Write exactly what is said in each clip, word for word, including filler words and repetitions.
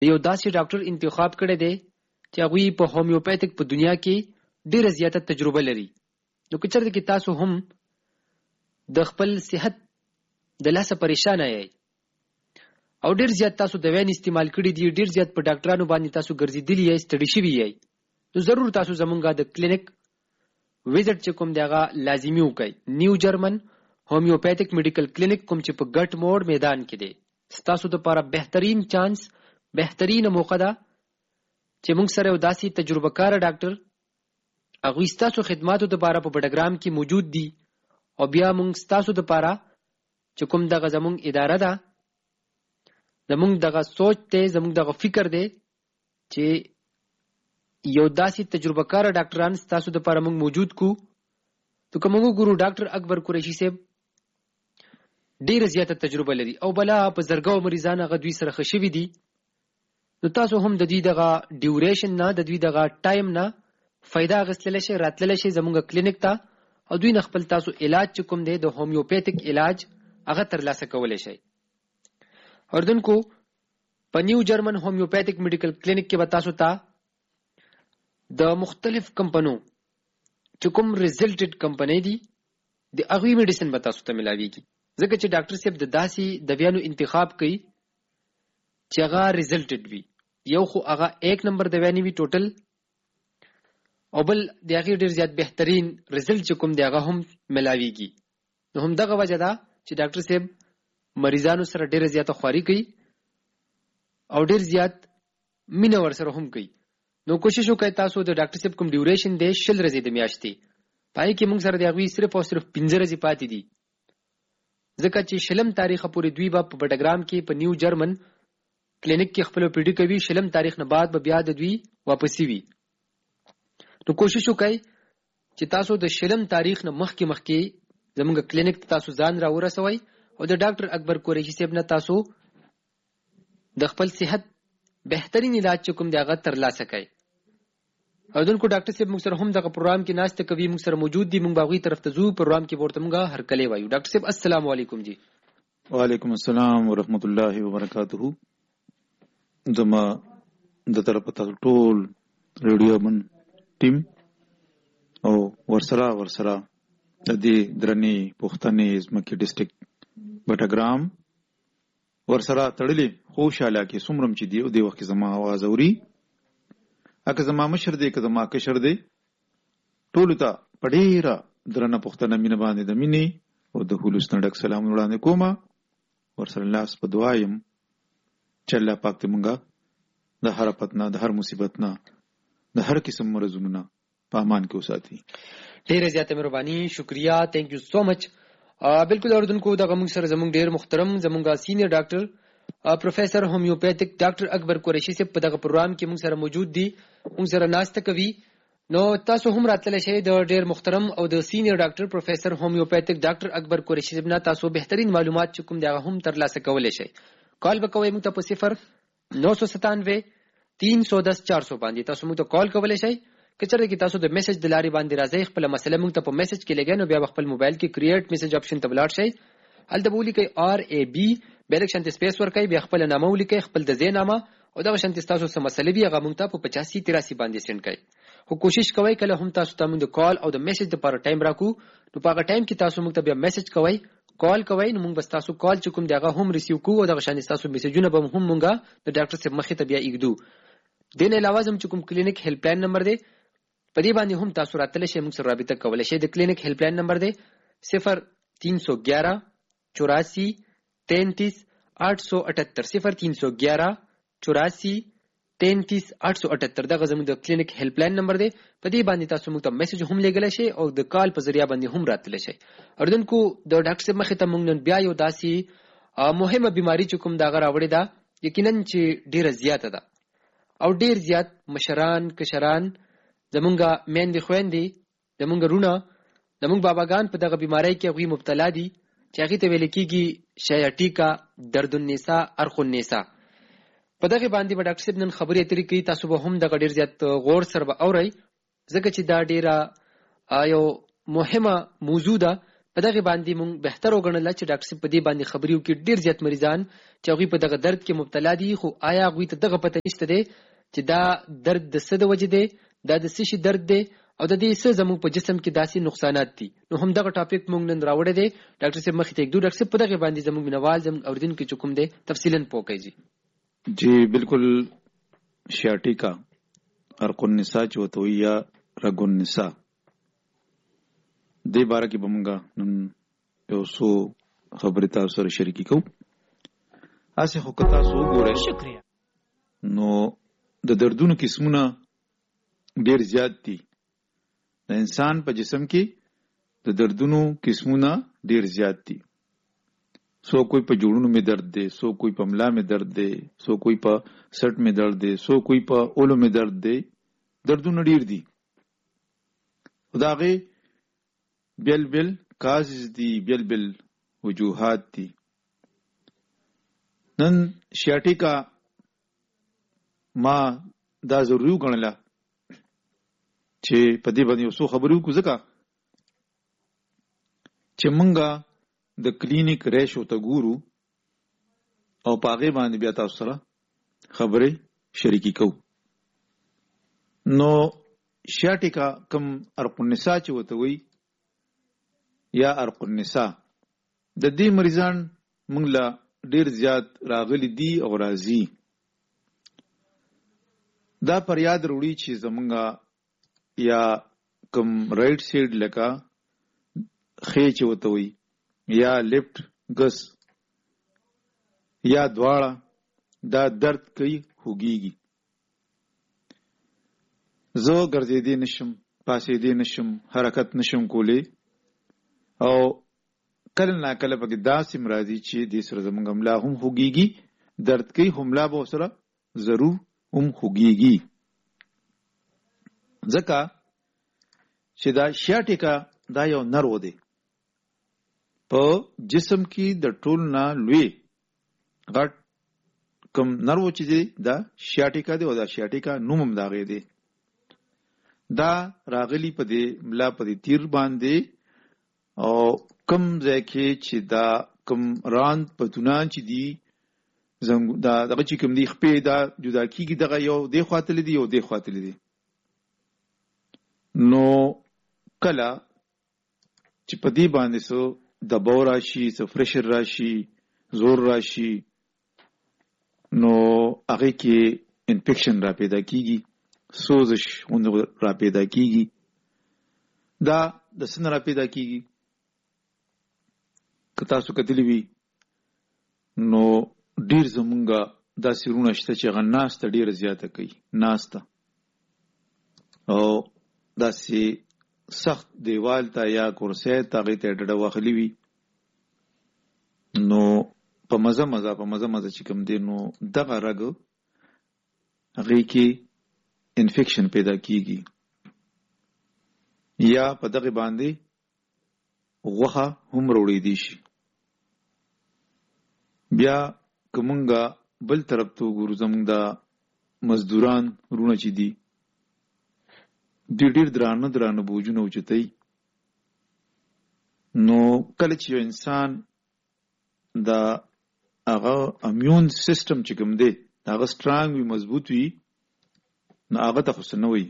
یو داسې ډاکټر انتخاب کړی دی چې هغوی په هومیوپیتک په دنیا کې ډیره زیاته تجربه لري. نو که چېرته کې تاسو هم د خپل صحت د لاسه پریشانه یې او ډیر زیات تاسو دوايان استعمال کړي دي، ډیر زیات په ډاکټرانو باندې تاسو ګرځېدلي یې، ستړي شوي یې، نو ضرور تاسو زمونږ د کلینیک ویزټ چې کوم دی هغه لازمي وکړئ. نیو جرمن هومیوپیتک میډیکل کلینیک کوم چې په ګټ موډ میدان کې دی، ستاسو دپاره بهترین چانس، بهترینه موقع ده چې موږ سره یو داسې تجربه کاره ډاکټر هغوی ستاسو خدماتو دپاره په بډګرام کې موجود دي او بیا موږ ستاسو دپاره چې کوم دغه زموږ اداره ده، زموږ دغه سوچ دی، زموږ دغه فکر دی چې یو داسې تجربه کاره ډاکټران ستاسو دپاره موږ موجود کو. تو که موږ وګورو ډاکټر اکبر قریشي صاحب ډیره زیاته تجربه لري او بلا په زرګاو مریضان هغه دوی سره ښه شوي دي. نو تاسو هم د دوی دغه ډیوریشن نه، د دوی دغه ټایم نه فایده اخیستلی شئ، راتللی شئ زموږ کلینیک ته او دوی نه خپل تاسو علاج چې کوم دی د هومیوپیتک علاج هغه ترلاسه کولی شئ. اردوونکو په نیو جرمن هومیوپیتک میډیکل کلینیک کې به تاسو ته د مختلف کمپنو چې کوم ریزلټډ کمپنۍ دي د هغوی میډیسن به تاسو ته ملاویږي، ځکه چې ډاکټر صاحب د داسې دویانو انتخاب کوي چې هغه ریزلټډ وي. یو خو هغه ایک نمبر دویانې وي ټوټل، او بل د هغې ډېر زیات بهترین ریزلټ چې کوم دی هغه هم ملاویږي. نو همدغه وجه ده چې ډاکټر صاحب مریضانو سره ډېره زیاته خواري کوي او ډېر زیات مینه ورسره هم کوي. نو کوشش وکړئ تاسو د ډاکټر صاحب کوم ډیوریشن دی شل ورځې د میاشتې، په هغې کې موږ سره د هغوی صرف او صرف پنځه ورځې پاتې دي، ځکه چې شلم تاریخه پورې دوی به په بډګرام کې په نیو جرمن کلینیک کې خپل او پی ډي کوي. شلم تاریخ نه بعد به بیا د دوی واپسی وي. نو کوشش وکړئ چې تاسو د شلم تاریخ نه مخکې مخکې زموږ کلینیک ته تاسو ځان را ورسوئ او د ډاکټر اکبر قریشي صاحب نه تاسو د خپل صحت بهترین علاج چې کوم دی هغه ترلاسه کړئ. اردوونکو ډاکټر صاحب موږ سره هم دغه پروګرام کې ناسته کوي، موږ سره موجود دي، موږ به هغوی طرف ته ځو. پروګرام کې به ورته موږ هرکلی وایو. ډاکټر صاحب السلام علیکم. جی وعلیکم السلام ورحمت الله وبرکاتہ. زما د طرفه تاسو ټول ریډیو من ټیم او ورسره ورسره د دې درنې پښتنې ځمکې ډسټرکټ بټګرام ورسره تړلې خوشاله کې څومره چې دی او د وخت زما आवाज اوري، اګه زما مشر دی که زما کشر دی، ټول ته په ډېره درنه پښتنه مینه باندې د مینې او د خلوص نه ډک سلام وړاندې کومه. ورسره لاس په دعا یم چې الله پاک دې مونږه د هر آفت نه، د هر مصیبت نه، د هر قسم مرضونو نه په امان کې وساتي. ډېره زیاته مهرباني، شکریه، تھینک یو سو مچ. بالکل اردوونکو دغه موږ سره زموږ ډېر محترم زموږ سینیئر ډاکټر پروفیسر هومیوپیتک ډاکټر اکبر قریشي صاحب په دغه پروګرام کې موږ سره موجود دي، موږ سره ناسته کوي. نو تاسو هم راتللی شئ د ډېر محترم او د سینیئر ډاکټر پروفیسر هومیوپیتک ډاکټر اکبر قریشي صاحب نه تاسو بهترین معلومات چې کوم دی هغه هم ترلاسه کولی شئ. کال به کوئ موږ ته په صفر نو سو ستانوے تین سو دس چار سو باندې تاسو موږ ته کال کولی شئ. که چېرته کې تاسو د میسج د لارې باندې راځئ، خپله مسله موږ ته په میسج کې لګئ، نو بیا به خپل موبایل کې کریټ میسج آپشن ته ولاړ شئ، هلته به ولیکئ آر ای بي، بیا لږ شانتې سپیس ورکئ، بیا خپله نامه ولیکئ، خپل د ځای نامه او دغه شانتې ستاسو څه مسلې وي هغه موږ ته په پچاسي تراسی باندې سینډ کړئ. خو کوشش کوئ کله هم تاسو ته موږ د کال او د میسج دپاره ټایم راکړو، نو په هغه ټایم کې تاسو موږ ته بیا میسج کوئ، کال کوئ، نو موږ به ستاسو کال چې کوم دی هغه هم ریسیو کوو او دغه شانې ستاسو میسجونه به هم موږ د ډاکټر صاحب مخې ته بیا ایږدو. دې نه علاوه زموږ چې کوم کلینیک هیلپ لاین نمبر دی په دې باندې هم تاسو راتلی شئ، موږ سره رابطه کولی شئ. د کلینیک هیلپ لاین نمبر دی صفر تین سو گیارہ چوراسی تینتیس آٹھ سو اٹھتر، صفر تین سو گیارہ چوراسی تینتیس آٹھ سو اٹھتر دغه زموږ د کلینیک هیلپ لاین نمبر دی. په دې باندې تاسو موږ ته میسج هم لیږلی شئ او د کال په ذریعه باندې هم راتلی شئ. اردوونکو د ډاکټر صاحب مخې ته موږ نن بیا یو داسې مهمه بیماري چې کوم د هغه راوړې ده، یقینا چې ډېره زیاته ده او ډېر زیات مشران کشران زمونږ میندې خویندې زمونږ رونه زمونږ باباګان په دغه بیمارۍ کې هغوی مبتلا دي چې هغې ته ویل کېږي شیاټیکا، درد النساء، ارخ النساء. په دغې باندې به ډاکټر صاحب نن خبرې اترې کوي، تاسو به هم دغه ډېر زیات غور سره به اورئ ځکه چې دا ډېره یو مهمه موضوع ده په دغه باندې مونږ بهتر وګڼل چې ډاکټر صاحب په دې باندې خبري وکړي. ډیر زیات مریضان چې هغوی په دغه درد کې مبتلا دي، خو آیا هغوی ته دغه پته نشته دی چې دا درد د څه د وجې دی، دا د څه شي درد دی، او د دې څه زموږ په جسم کې داسې نقصانات دي. نو هم دغه ټاپک مونږ نن راوړی دی. ډاکټر صاحب مخې ته یکدو. ډاکټر صاحب په دغه باندې زموږ مینوال زموږ اوریدونکي چې کوم دی تفصیلا پوه کړئ. جی بالکل. شیاټیکا ارق النساء چې وته وي یا رګ النساء، دې باره کې به مونږ نن یو څو خبرې تاسو سره شریکې کوو. هسې خو که تاسو وګورئ نو د دردونو قسمونه ډېر زیات دي. د انسان په جسم کې د دردونو قسمونه ډېر زیات دي. سو کوئی په جوړونو میں درد دی، سو کوئی په ملا میں درد دی، سو کوئی په سټ میں درد دی، سو کوئی په اولو میں درد دی. دردونه ډېر دي. خو د هغې بیل بیل کازز دي، بیل بیل وجوهات دي. نن شیاټیکا ما دا ضروري وګڼله چې په دې باندې یو څو خبرې وکړو، ځکه چې مونږه د کلینیک ریشو ته ګورو او په هغې باندې بیا تاسو سره خبرې شریکې کوو. نو شیاټیکا کم ارق النساء چې ورته وایي یا ارق النساء، د دې مریضان مونږ له ډېر زیات راغلي دي او راځي. دا پر یاد وروړي چې زمونږه یا کم رائټ سایډ لکه خې چې ورته وایي یا لیفت ګس یا دواړه دا درد کوي، خوږیږي. زه ګرځېدی نشم، پاسېدی نشم، حرکت نشم کولی، او کله نا کله پکې داسې راځي چې دې سره زموږ ملا هم خوږیږي، درد کوي، خو ملا به ورسره ضرور هم خوږیږي. ځکه چې دا شیاټیکا دا یو نرو دی په جسم کې د ټول نه لوی غټ کم نرو چې دی دا شیاټیکا دی، او دا شیاټیکا نوم هم د هغې دی. دا راغلی په دې ملا په دې تیر باندې، او کم ځای کې چې دا کم راند پتونان چې دي دا دغه چې کوم دی خپې دا جدا کېږي، دغه یو دې خوا تللی دی یو دې خوا تللی دی. نو کله چې په دې باندې څه دباو راشي، څه پریشر راشي، زور راشي، نو هغې کې انفیکشن را پیدا کېږي، سوزش را پیدا کېږي. دا د څه نه را پیدا کېږي؟ که تاسو کتلی وي نو ډېر زمونږه داسې وروڼه شته چې هغه ناسته ډېره زیاته کوي، ناسته، او داسې سخت دیوال ته یا کرسی ته هغې ته ډډه واخلي وي، نو په مزه مزه په مزه مزه چې کوم دی نو دغه رګ هغې کې انفیکشن پیدا کېږي، یا په دغې باندې غوښه هم راوړېدی شي. بیا که مونږه بل طرف ته وګورو، زمونږ دا مزدوران وروڼه چې دي دوی ډېر درانه درانه بوجونه اوچتوي. نو کله چې یو انسان دا هغه امیون سیسټم چې کوم دی هغه سټرانګ وي، مضبوط وي، نو هغه ته خو څه نه وایي.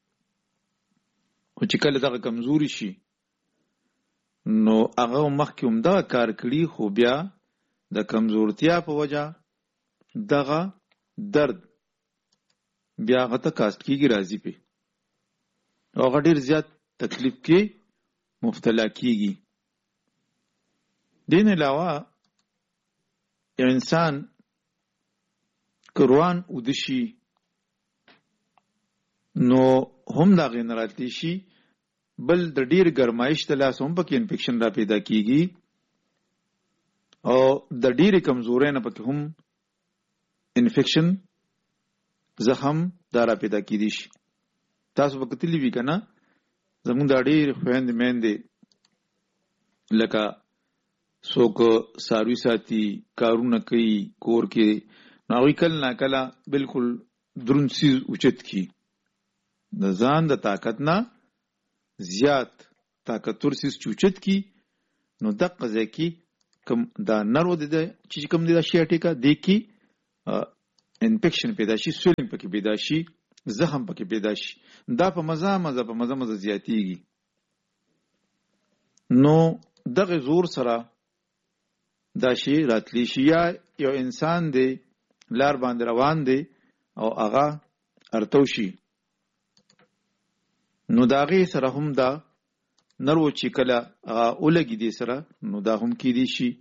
خو چې کله دغه کمزوري شي نو هغه مخکې هم دغه کار کړي، خو بیا د کمزورتیا په وجه دغه درد بیا هغه ته کاست کېږي، راځي پې، او هغه ډېر زیات تکلیف کې مبتلا کېږي. دې نه علاوه یو انسان که روان اوده شي نو هم د هغې نه راتلی شي، بل د ډېر ګرمایش د لاسه هم پکې انفیکشن را پیدا کېږي، او د ډېرې کمزورۍ نه پکې هم انفیکشن زخم دا را پیدا کېدی شي. تاسو به کتلي وي که نه، زمونږ دا ډېرې خویندې میندې لکه څوک څاروي ساتي، کارونه کوي کور کې، نو هغوی کله ناکله بلکل دروند څیز اوچت کړي، د ځان د طاقت نه زیات طاقتور څیز چې اوچت کړي نو دغه ځای کې کوم دا نرو د چې کوم د شیاټیکا د کې انفیکشن پیدا شي، سویلینګ پکې پیدا شي، زخم پکې پیدا شي، دا په مزه مزه په مزه مزه زیاتیږي. نو دغه زور سره دا شی راتلی شي. یا یو انسان دی لار باندې روان دی او هغه ارتو شي، نو داغه سره هم دا نرو چې کله هغه ولګي دی سره، نو دا هم کې دی شي.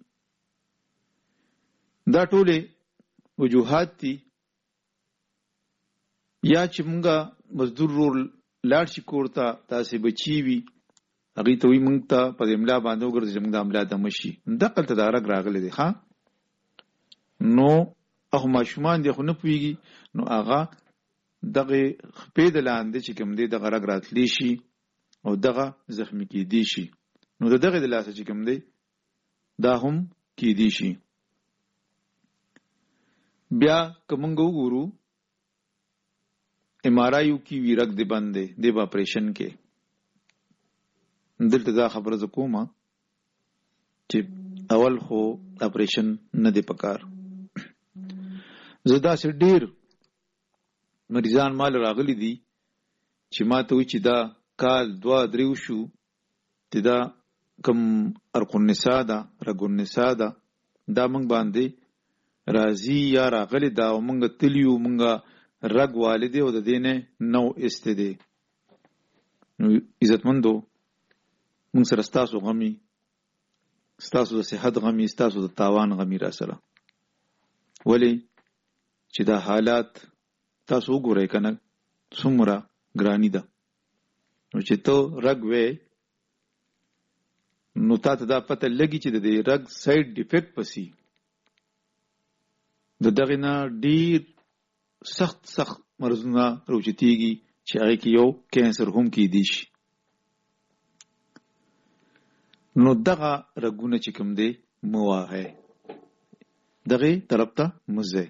دا ټوله وجوهات دي. یا چې مونږه مزدور رول لاړ شي کور ته، تاسې بچي وي هغې ته وي مونږ ته په دې املا باندې وګرځي چې مونږ د املا دمه شي. دقلته دا رګ راغلی دی ښه. نو هغه ماشومان دی خو نه پوهېږي، نو هغه دغه خپې د لاندې چې کوم دی دغه رګ راتلی شي او دغه زخمي کېدی شي. نو د دغه د لاسه چې کوم دی دا هم کېدی شي. بیا که مونږ وګورو ایم آر آی یو کې وي رګ دی بند دی، دی به اپریشن کې. دلته دا خبره زه کومه چې اول خو اپریشن نه دی پکار. زه داسې ډېر مریضان مال راغلی دي چې ما ته وایي چې دا کال دوه درې وشو چې دا کوم ارقالنساء ده، رګالنساء ده، دا موږ باندې راځي یا راغلی دا او موږ تلي وو، موږ رګ والدی او د دې نه نو ایسته دی. نو عزتمندو موږ سره ستاسو غمي، ستاسو د صحت غمي، ستاسو د تاوان غمي را سره. ولی چې دا حالات تاسو وګورئ که نه څومره ګرانی ده. نو چې ته رګ وې نو تا ته دا پته لګي چې د دې رګ سایډ ډیفیکټ پسې د دغې نه ډېر سخت سخت مرضونه راوچتېږي چې هغې کې یو کینسر هم کېدی شي. نو دغه رګونه چې کوم دی مه وهئ، دغې طرف ته مه ځئ.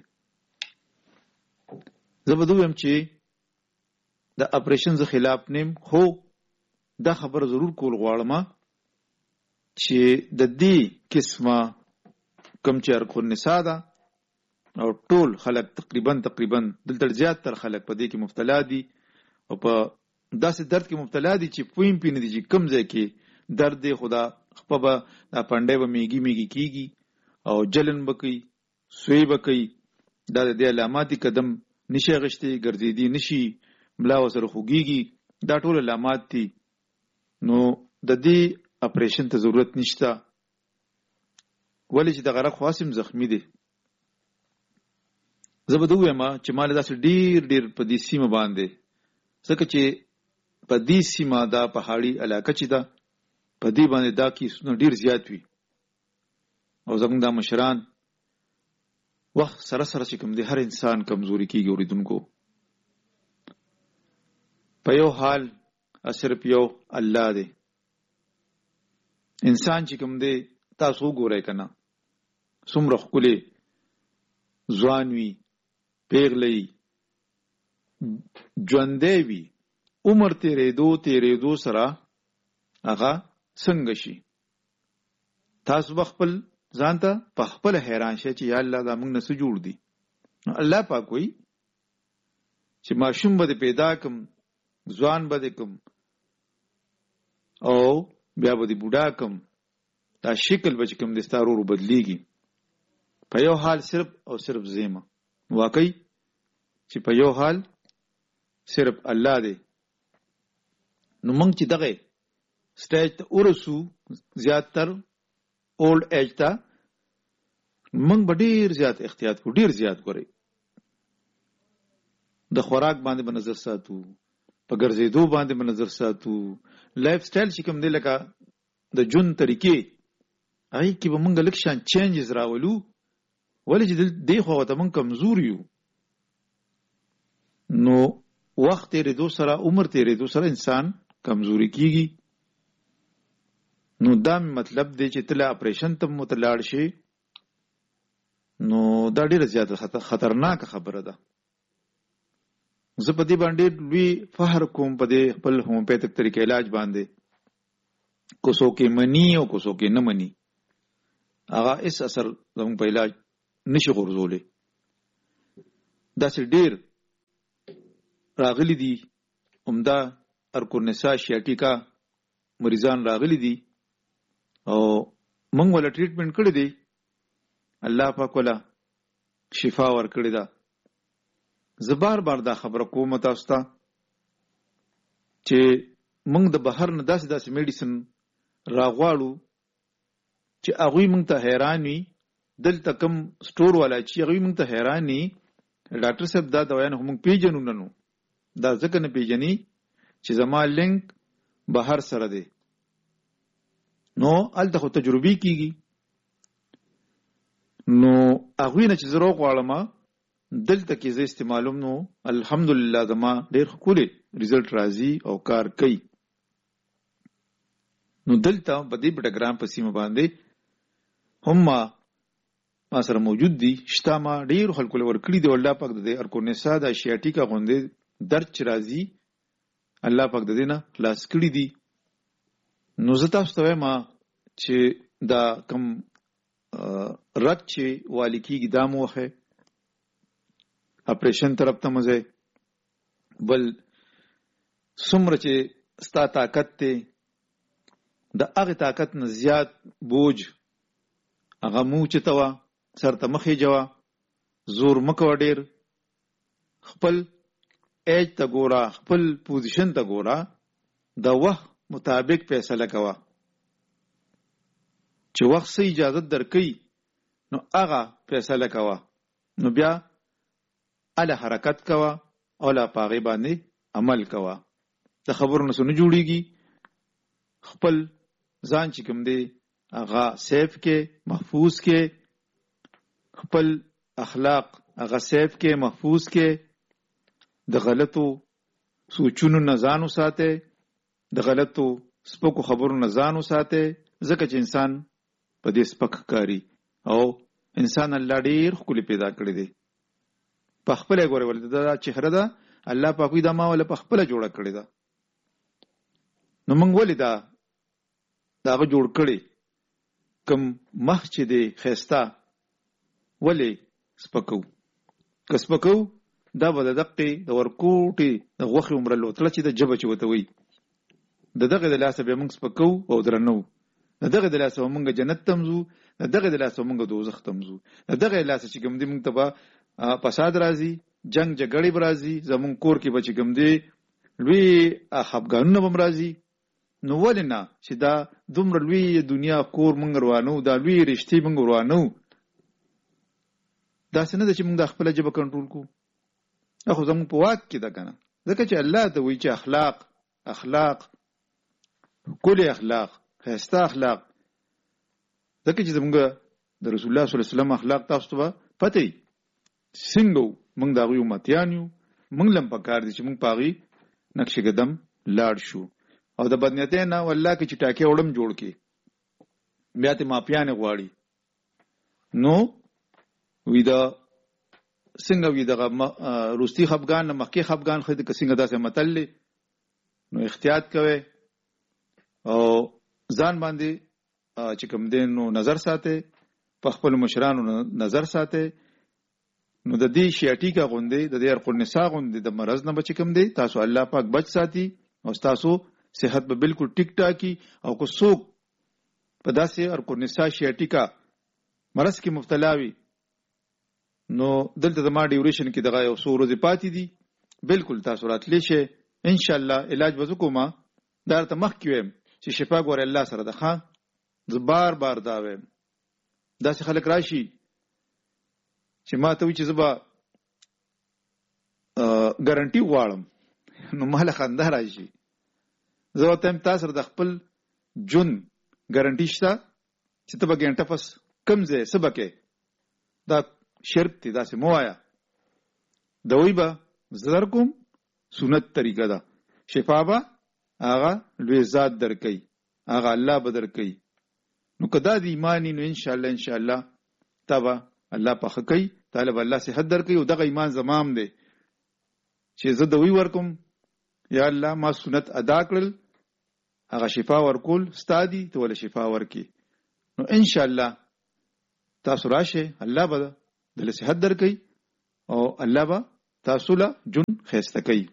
زه به دویم چې د اپریشن زه خلاف نیم، خو دا خبره ضرور کول غواړم چې د دې قسمه کوم چې ارقالنساء ده او ټول خلک تقریبا تقریبا دلته زیات تر خلک په دې کې مبتلا دي او په داسې درد کې مبتلا دي چې پویم پینې دي چې کم ځای کې درد دی، خدا خپه به دا پنډی به میږي میږي کېږي او جلن به کوي، سوی به کوي. دا د دې علامات دي. قدم نشي اغشتی، ګرځېدي نشي، ملا ورسره خوږېږي، دا ټول علامات دي. نو د دې اپریشن ته ضرورت نشته. ولې چې دغه رګ خو هسې هم زخمي دی. زه به ده ووایم چې ما له داسې ډېر ډېر په دې سیمه باندې، ځکه چې په دې سیمه دا پهاړي علاقه چې ده په دې باندې دا کیسونه ډېر زیات وي او زموږ دا مشران وخت سره سره چې کوم دی هر انسان کمزوري کېږي. اورېدونکو په یو حال صرف یو الله دی. انسان چې کوم دی تاسو وګورئ که نه څومره ښکلی ځوان وي، پیغلی ژوندی وي، عمر تیرېدو تیرېدو سره هغه څنګه شي. تاسو به خپل ځان ته په خپله حیران شئ چې یا الله دا موږ نه څه جوړ دي. الله پاک وایي چې ماشوم به دې پیدا کم، ځوان به دې کم او بیا به دې بوډا کم، دا شکل به چې کوم دی ستا ورو ورو بدلیږي. په یو حال صرف او صرف زیمه واقعي چې په یو حال صرف الله دی. نو موږ چې دغه سټیج ته ورسو زیات تر اولډ ایج ته، موږ به ډېر زیات احتیاط کوو، ډېر زیات ګورئ. د خوراک باندې به نظر ساتو، په ګرځېدو باندې به نظر ساتو، لایف سټایل چې کوم دی لکه د ژوند طریقې هغې کې به موږ لږ شان چینجز راولو. ولې چې دې خوا ته موږ کمزور یو. نو وخت تېرېدو سره، عمر تېرېدو سره انسان کمزوري کېږي. نو دا مطلب دی چې تله اپریشن ته مو ته لاړ شي، نو دا ډېره زیاته خطرناکه خبره ده. زه په دې باندې لوی فخر کوم په دې خپل هومیوپیتک طریقې علاج باندې کو څوک مني او کو څوک نه مني هغه اس اثر زموږ په علاج نشي غورځولی. داسې ډېر راغلي دي عمده ارکونسا شیاټیکا مریضان راغلي دي او موږ ولا ټریټمنټ کړی دی، الله پاک ولا شفا ورکړې ده. زه بار بار دا خبره کوم تاسو ته چې موږ د بهر نه داسې داسې میډیسن راغواړو چې هغوی موږ ته حیران وي. دلته کوم سټور والا چې هغوی موږ ته حیران وي ډاکټر صاحب دا دوایانه موږ پیژنو نه نو دا ځکه نه پیژني چې زما لینک بهر سره دی، نو هلته خو تجربې کېږي. نو هغوی نه چې زه راغواړم دلته کې زه استعمالوم نو الحمدلله زما ډېر ښکلی ریزلټ راځي او کار کوي. نو دلته په دې بټګرام په سیمه باندې هم ما ما سره موجود دي، شته ما ډېرو خلکو له ورکړي دي. الله پاک د دې ارکونسا د شیاټیکا غوندې درد چې راځي الله پاک د دې نه خلاص کړي دي. نو زه تاسو ته وایم چې دا کوم رد چې والی کېږي دا مو وښی، اپریشن طرف ته مه ځئ. بل څومره چې ستا طاقت دی د هغې طاقت نه زیات بوج هغه مه اوچتوه، سر ته مه خیجوه، زور مه کوه ډېر. خپل ایج ته ګوره، خپل پوزیشن ته ګوره، د وخت مطابق فیصله کوه. چې وخت څه اجازت درکوي نو هغه فیصله کوه، نو بیا هله حرکت کوه او لا په هغې باندې عمل کوه. د خبرو نه څه نه جوړېږي. خپل ځان چې کوم دی هغه سیف کې محفوظ کې، خپل اخلاق هغه سیف کې محفوظ کې، د غلطو سوچونو نه ځان وساتئ، د غلطو سپکو خبرو نه ځان وساتئ، ځکه چې انسان په دې سپک ښکاري او انسان الله ډېر ښکلی پیدا کړی دی. په خپله یې ګورئ، ولې دا چهره ده الله پاک وایي دا ما ولې په خپله جوړه کړې ده. نو موږ ولې دا د هغه جوړ کړی کوم مخ چې دی ښایسته ولې سپکو؟ که سپکو دا به د دقې د ورکوټې د غوښې عمره لوتله چې د ژبه چې ورته وایي د دغې د لاسه بیا موږ سپکو او درنه، د دغې د لاسه به موږ جنت ته ځو، د دغې د لاسه به موږ دوزخ ته ځو، د دغې د لاسه چې کوم دی موږ ته به فساد راځي، جنگ جګړې به راځي، زموږ کور کې به چې کوم دی لوی خفګانونه به م راځي. نو ولې نه چې دا دومره لوی دنیا کور موږ روانو، دا لوی رشتې موږ روانو، داسې نه ده چې موږ د خپله ژبه کنټرول کړو. دا خو زموږ په واک کې ده که نه، ځکه چې الله ته وایي چې اخلاق اخلاق ښکلي اخلاق ښایسته اخلاق، ځکه چې زموږ د رسول الله صلی الله علیه وسلم اخلاق تاسو ته به پته وي څنګه وو. موږ د هغوی امتیان یو، موږ له هم پکار دي چې موږ په هغې نقش قدم لاړ شو. او د بدنیتۍ نه والله کې چې ټاکې وړم جوړ کړي بیا تې مافیانې غواړي. نو وی دا څنګه وي دغه روستي خفګان نه مخکې خفګان خو که څنګه داسې متل دی. نو احتیاط کوئ او ځان باندې چې کوم دی نو نظر ساتئ، په خپلو مشرانو نظر ساتئ. نو د دې شیاټیکا غوندې د دې ارقالنسا غوندې د مرض نه به چې کوم دی تاسو الله پاک بچ ساتي او ستاسو صحت به بالکل ټیک ټاکي. او که څوک په داسې ارقالنسا شیاټیکا مرض کې مبتلا وي نو دلته زما ډیوریشن کې دغه یو څو ورځې پاتې دي، بالکل تاسو راتلی شئ انشاءالله. علاج به زه کومه دا درته مخکې ویم چې شفا ګورې الله سره ده. ښه زه بار بار دا ویم، داسې خلک راشي چې ما ته وایي چې زه به ګارنټي غواړم، نو ما له خندا راشي. زه ورته وایم تا سره د خپل ژوند ګارنټي شته چې ته به ګنټه پس کوم ځای څه به کوې؟ دا شرک دی، داسې مه وایه. دوی به زه در کوم سنت طریقه ده، شفا به هغه لوی ذات در کوي، هغه الله به در کوي. نو که دا د ایمانی نو انشاءالله انشاءالله تا به الله پاخه کوي، تاله به الله صحت در کوي. او دغه ایمان زمام دی چې زه دوی ورکوم یا الله ما سنت ادا کړل هغه شفا ورکول ستادي ته ول شفا ورکی. نو ان شاء الله تاسو راشه، الله به د صحت درکې او الله به تاسو له جون خسته کوي.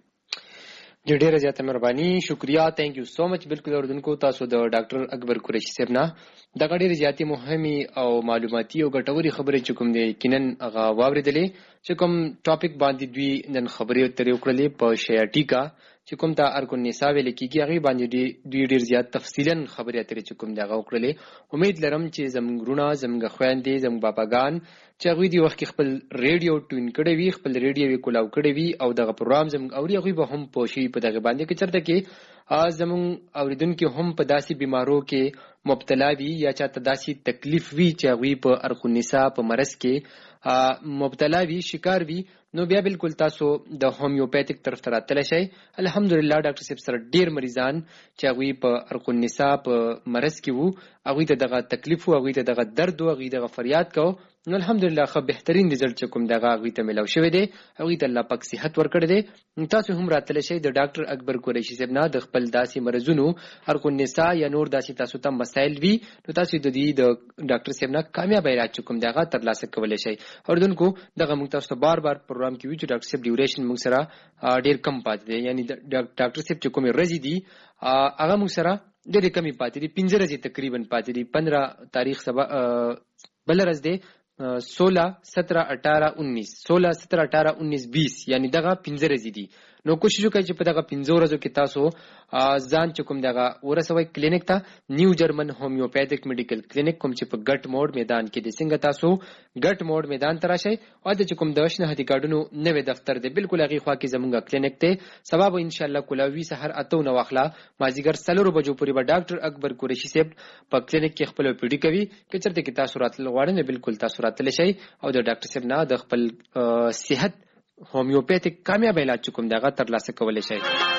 جی ډیره زیاته مهرباني، شکریا، تھینک یو سو مچ. بالکل اوردونکو تاسو د ډاکټر اکبر قریشي صاحب نه د ډیره زیاتې مهمه او معلوماتي او ګټوري خبرې چې کوم دي کینن هغه واوریدلې چې کوم ټاپک باندې دوی نن خبرې ترې وکړلې په شیاټیکا چې کوم ته ارکو نساء ویل کیږي هغه باندې دوی ډیر زیات تفصیلا خبرې اترې چې کوم دغه وکړلې. امید لرم چې زموږ رونه زموږ خويندې زموږ باباګان چې هغه دی وخت خپل ریډیو ټون کړي وي، خپل ریډیو کولاو کړي وي او دغه پروګرام زموږ اوري هغه به هم پوښي په دغه باندې کې چرته کې زموږ اوریدونکو هم په داسې بیمارو کې مبتلا وي یا چاته داسې تکلیف وي چې هغه په ارکو نساء په مرض کې مبتلا وي، شکار وي، نو بیا بالکل تاسو د هومیوپیتیک طرف ته راتلی شئ. الحمدلله ډاکټر صاحب سره ډیر مریضان چې هغوی په ارکو النساء په مرض کې وو، هغوی ته دغه تکلیف وو، هغوی ته دغه درد وو، هغوی دغه فریاد کو، نو الحمدلله ښه بهترین رزلټ چې کوم دغه هغوی ته میلاو شوی دی، هغوی ته الله پاک صحت ورکړی دی. تاسو هم راتلی شئ د ډاکټر اکبر قریشي صاحب نه د خپل داسې مرضونو ارکو النساء یا نور داسې تاسو ته مسایل وي، نو تاسو د دې د ډاکټر صاحب نه کامیاب علاج چې کوم دغه ترلاسه کولی شئ. اوردونکو دغه موږ تاسو ته بار بار پروګرام کې وی چې ډاکټر صاحب ډیوریشن موږ سره ډیر کم پاتې دی، یعنی ډاکټر صاحب چې کومې ورځې دي هغه موږ سره ډېرې کمې پاتې دي، پنځه ورځې تقریبا پاتې دي. پندرہ تاریخ سبا بل ورځ دی سولہ سترہ اٹھارہ انیس سولہ سترہ اٹھارہ انیس بیس، یعنی دغه پنځه ورځې دي. نو کوشش وکړئ چې په دغه پنځه ورځو کې تاسو ځان چې کوم دغه ورسوي کلینیک ته، نیو جرمن هومیوپیتیک میډیکل کلینیک کوم چې په ګټ موډ میدان کې د څنګه تاسو ګټ موډ میدان ته راشئ او د چې کوم د شناختی کارډونو نوې دفتر دی بالکل هغې خوا کې زمونږ کلینیک دی. سبا به انشاءالله کولاوي سحر اته نه واخله مازدیګر څلورو بجو پورې به ډاکټر اکبر قریشي صاحب په کلینیک کې خپل پیډي کوي. که چېرته کې تاسو راتلل غواړئ نو بالکل تاسو راتلی شئ او د ډاکټر صاحب نه د خپل صحت هومیوپیتیک کامیاب علاج کوم دغه ترلاسه کولی شئ.